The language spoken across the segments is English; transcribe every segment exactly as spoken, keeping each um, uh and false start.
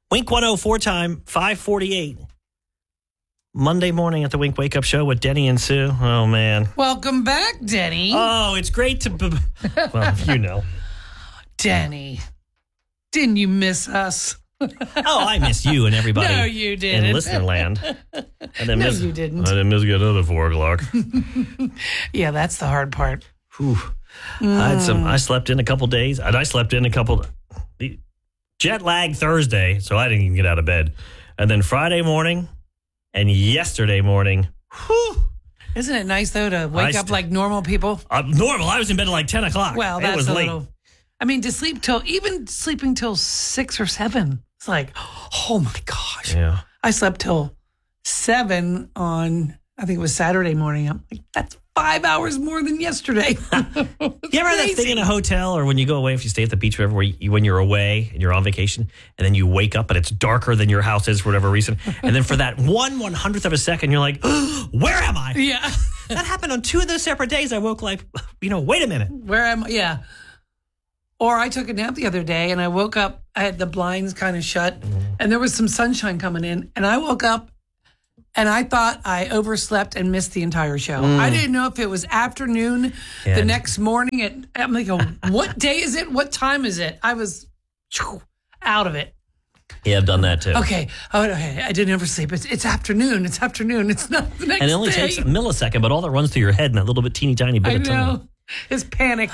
Wink one oh four time, five forty-eight. Monday morning at the Wink Wake Up Show with Denny and Sue. Oh, man. Welcome back, Denny. Oh, it's great to... B- well, you know. Denny, didn't you miss us? Oh, I miss you and everybody. No, you didn't. In listener land. I didn't No, miss, you didn't. I didn't miss getting up at four o'clock. Yeah, that's the hard part. Whew. I had some... I slept in a couple days. And I slept in a couple... Jet lag Thursday, so I didn't even get out of bed. And then Friday morning... And yesterday morning, whew, Isn't it nice, though, to wake I up st- like normal people? uh, normal. I was in bed at like ten o'clock. Well, it that's was a late. little... I mean, to sleep till... Even sleeping till six or seven. It's like, oh, my gosh. Yeah. I slept till seven on, I think it was Saturday morning. I'm like, that's five hours more than yesterday. You ever have that thing in a hotel or when you go away, if you stay at the beach or whatever, where you, when you're away and you're on vacation, and then you wake up and it's darker than your house is for whatever reason. And then for that one one hundredth of a second, you're like, oh, where am I? Yeah. That happened on two of those separate days. I woke like, you know, wait a minute. Where am I? Yeah. Or I took a nap the other day and I woke up, I had the blinds kind of shut and there was some sunshine coming in. And I woke up and I thought I overslept and missed the entire show. Mm. I didn't know if it was afternoon, Yeah. the next morning. At, I'm like, oh, what day is it? What time is it? I was phew, out of it. Yeah, I've done that too. Okay. Oh, okay. I didn't oversleep. It's, it's afternoon. It's afternoon. It's not the next And it only day. takes a millisecond, but all that runs through your head in that little bit teeny tiny bit I of time. know. It's panic.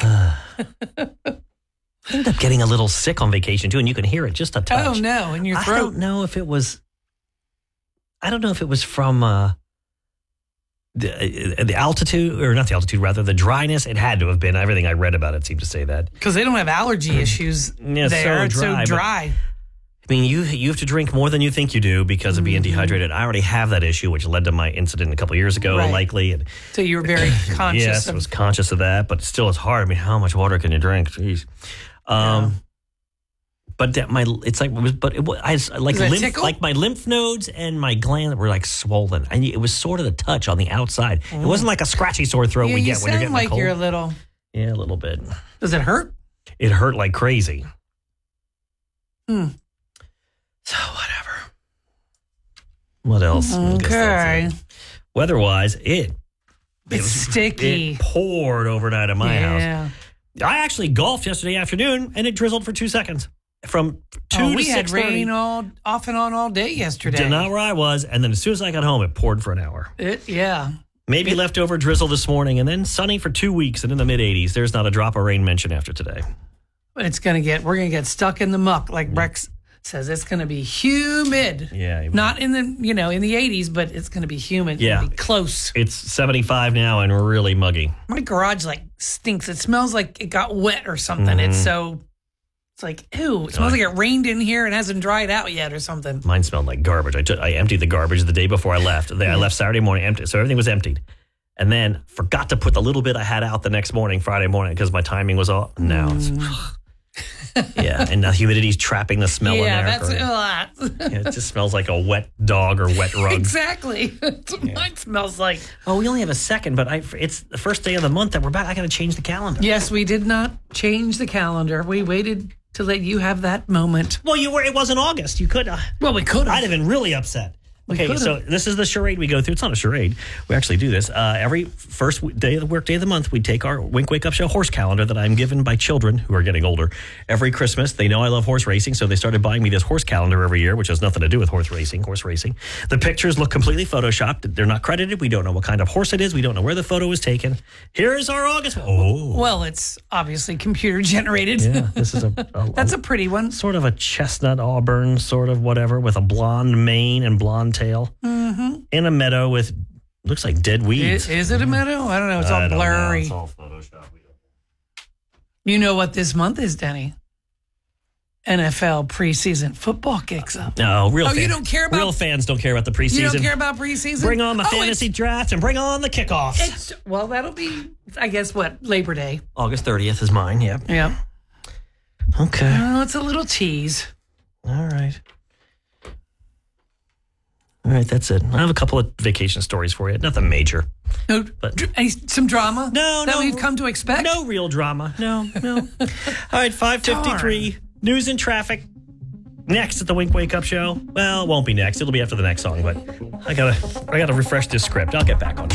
I ended up getting a little sick on vacation too, and you can hear it just a touch. Oh, no. In your I throat. don't know if it was. I don't know if it was from uh, the, the altitude, or not the altitude, rather the dryness. It had to have been. Everything I read about it seemed to say that. Because they don't have allergy issues Yeah, there. so It's dry, so but- dry. I mean, you you have to drink more than you think you do because of being dehydrated. I already have that issue, which led to my incident a couple of years ago, Right. likely. And So you were very conscious yes, I of was conscious of that, but still, it's hard. I mean, how much water can you drink? Jeez. Um, But that my it's like it was, but it was I was, like Does it lymph, tickle? like my lymph nodes and my gland were like swollen. And it was sort of the touch on the outside. It wasn't like a scratchy sore throat Yeah, we you get when you're sound getting like a cold. you're a little. Yeah, a little bit. Does it hurt? It hurt like crazy. Hmm. So whatever. What else? I guess that's Okay. it. Weather-wise, it It's it, sticky. It poured overnight at my house. Yeah. I actually golfed yesterday afternoon, and it drizzled for two seconds. From two Oh, to we six had thirty. rain all off and on all day yesterday. Not where I was, and then as soon as I got home, it poured for an hour. It, yeah. Maybe leftover drizzle this morning, and then sunny for two weeks, and in the mid eighties. There's not a drop of rain mentioned after today. But it's gonna get. We're gonna get stuck in the muck, like Rex says. It's gonna be humid. Yeah, Not in the you know in the eighties, but it's gonna be humid. It's Yeah. gonna be close. It's seventy-five now and really muggy. My garage like stinks. It smells like it got wet or something. Mm-hmm. It's so. It's like ew. It smells like it rained in here and hasn't dried out yet or something. Mine smelled like garbage. I took, I emptied the garbage the day before I left. I left Saturday morning empty, so everything was emptied. And then forgot to put the little bit I had out the next morning, Friday morning, because my timing was off. Now it's... yeah, and the humidity's trapping the smell in Yeah, there. that's for- a lot. yeah, it just smells like a wet dog or wet rug. Exactly. That's what mine smells like. Oh, we only have a second, but I, it's the first day of the month that we're back. I got to change the calendar. Yes, we did not change the calendar. We waited to let you have that moment. Well, you were. It wasn't August. You could. Uh, Well, we could I'd have. have been really upset. Okay, could've. so this is the charade we go through. It's not a charade. We actually do this. Uh, every first w- day of the work day of the month, we take our Wink Wake Up Show horse calendar that I'm given by children who are getting older. Every Christmas, they know I love horse racing, so they started buying me this horse calendar every year, which has nothing to do with horse racing. Horse racing. The pictures look completely photoshopped. They're not credited. We don't know what kind of horse it is. We don't know where the photo was taken. Here is our August. Oh, Well, it's obviously computer generated. yeah. This is a, a That's a pretty one. sort of a chestnut auburn, sort of whatever, with a blonde mane and blonde tail. Mm-hmm. In a meadow with, looks like dead weeds. Is, is it a meadow? I don't know. It's all I don't know. blurry. It's all Photoshop. We don't- You know what this month is, Denny? N F L preseason football kicks up. No, real Oh, fans. you don't care about- Real fans don't care about the preseason. You don't care about preseason? Bring on the Oh, fantasy it's- draft and bring on the kickoffs. It's, well, that'll be, I guess, what, Labor Day. August thirtieth is mine, yeah. Yeah. Okay. Oh, it's a little tease. All right. All right, that's it. I have a couple of vacation stories for you. Nothing major. No, But- dr- any, some drama? No, that no. we've come to expect? No real drama. No, no. All right, five fifty-three. News and traffic. next at the Wink Wake Up Show? Well, it won't be next. It'll be after the next song, but I gotta I gotta refresh this script. I'll get back on track.